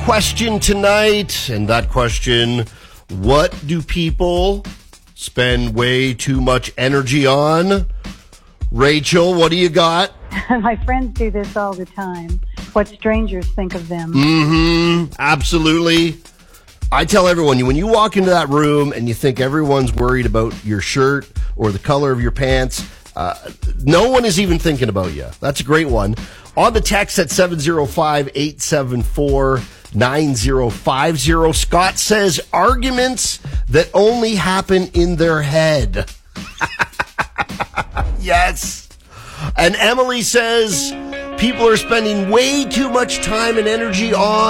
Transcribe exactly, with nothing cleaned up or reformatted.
question tonight, and that question, what do people spend way too much energy on? Rachel, what do you got? My friends do this all the time. What strangers think of them. Mm-hmm. Absolutely. I tell everyone, when you walk into that room and you think everyone's worried about your shirt or the color of your pants, uh, no one is even thinking about you. That's a great one. On the text at seven oh five, eight seven four, nine oh five oh, Scott says arguments that only happen in their head. Yes. And Emily says people are spending way too much time and energy on